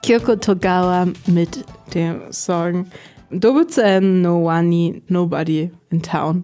Kyoko Togawa mit dem Song Dobutsen no Wani Nobody in Town.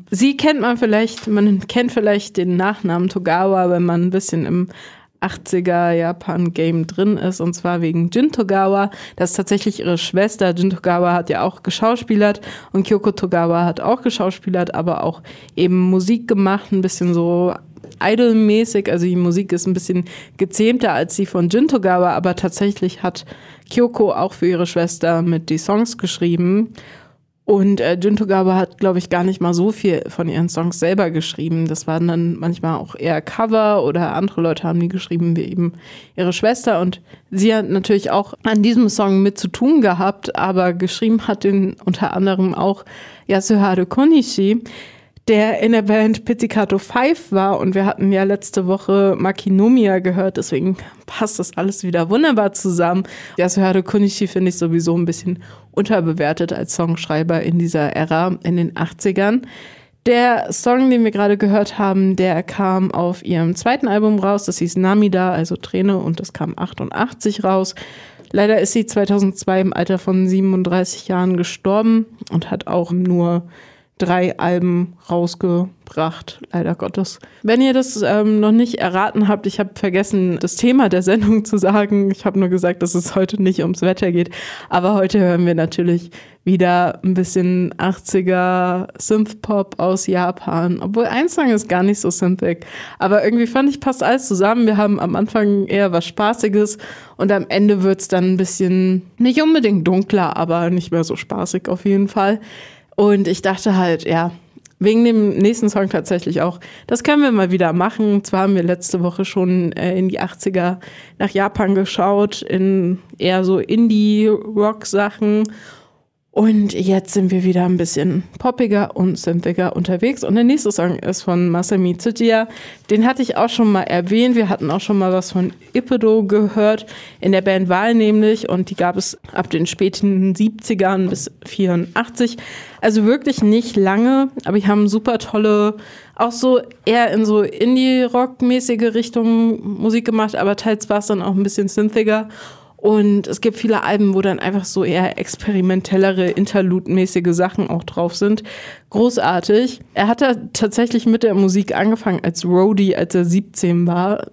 Man kennt vielleicht den Nachnamen Togawa, wenn man ein bisschen im 80er Japan-Game drin ist, und zwar wegen Jin Togawa. Das ist tatsächlich ihre Schwester. Jin Togawa hat ja auch geschauspielert und Kyoko Togawa hat auch geschauspielert, aber auch eben Musik gemacht, ein bisschen so idolmäßig. Also die Musik ist ein bisschen gezähmter als die von Jin Togawa, aber tatsächlich hat Kyoko auch für ihre Schwester mit die Songs geschrieben. Und Jin Togawa hat, glaube ich, gar nicht mal so viel von ihren Songs selber geschrieben. Das waren dann manchmal auch eher Cover oder andere Leute haben die geschrieben, wie eben ihre Schwester. Und sie hat natürlich auch an diesem Song mit zu tun gehabt, aber geschrieben hat den unter anderem auch Yasuharu Konishi, der in der Band Pizzicato 5 war, und wir hatten ja letzte Woche Makinomiya gehört, deswegen passt das alles wieder wunderbar zusammen. Yasuharu Konishi finde ich sowieso ein bisschen unterbewertet als Songschreiber in dieser Ära, in den 80ern. Der Song, den wir gerade gehört haben, der kam auf ihrem zweiten Album raus, das hieß Namida, also Träne, und das kam 88 raus. Leider ist sie 2002 im Alter von 37 Jahren gestorben und hat auch nur 3 Alben rausgebracht, leider Gottes. Wenn ihr das noch nicht erraten habt, ich habe vergessen, das Thema der Sendung zu sagen. Ich habe nur gesagt, dass es heute nicht ums Wetter geht. Aber heute hören wir natürlich wieder ein bisschen 80er Synthpop aus Japan. Obwohl ein Song ist gar nicht so synthig. Aber irgendwie fand ich, passt alles zusammen. Wir haben am Anfang eher was Spaßiges und am Ende wird es dann ein bisschen, nicht unbedingt dunkler, aber nicht mehr so spaßig auf jeden Fall. Und ich dachte halt, ja, wegen dem nächsten Song tatsächlich auch, das können wir mal wieder machen. Zwar haben wir letzte Woche schon in die 80er nach Japan geschaut, in eher so Indie-Rock-Sachen. Und jetzt sind wir wieder ein bisschen poppiger und synthiger unterwegs. Und der nächste Song ist von Masami Tsuchiya. Den hatte ich auch schon mal erwähnt. Wir hatten auch schon mal was von Ippedo gehört, in der Band Wahl nämlich. Und die gab es ab den späten 70ern bis 84. Also wirklich nicht lange, aber die haben super tolle, auch so eher in so Indie-Rock-mäßige Richtung Musik gemacht. Aber teils war es dann auch ein bisschen synthiger. Und es gibt viele Alben, wo dann einfach so eher experimentellere, interlude-mäßige Sachen auch drauf sind. Großartig. Er hat da tatsächlich mit der Musik angefangen als Roadie, als er 17 war.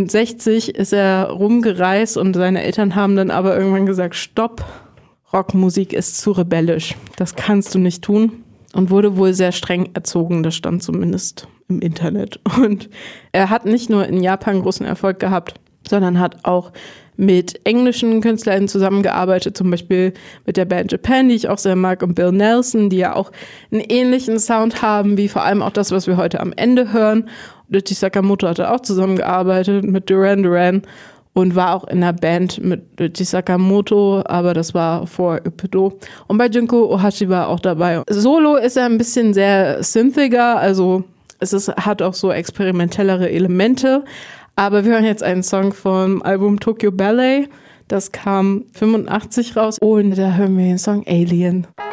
69 ist er rumgereist und seine Eltern haben dann aber irgendwann gesagt, stopp, Rockmusik ist zu rebellisch. Das kannst du nicht tun. Und wurde wohl sehr streng erzogen, das stand zumindest im Internet. Und er hat nicht nur in Japan großen Erfolg gehabt, sondern hat auch mit englischen Künstlern zusammengearbeitet, zum Beispiel mit der Band Japan, die ich auch sehr mag, und Bill Nelson, die ja auch einen ähnlichen Sound haben, wie vor allem auch das, was wir heute am Ende hören. Ryuichi Sakamoto hatte auch zusammengearbeitet mit Duran Duran und war auch in der Band mit Ryuichi Sakamoto, aber das war vor Ippedo. Und bei Junko Ohashi war auch dabei. Solo ist er ein bisschen sehr synthiger, also hat auch so experimentellere Elemente. Aber wir hören jetzt einen Song vom Album Tokyo Ballet. Das kam 85 raus und da hören wir den Song Alien.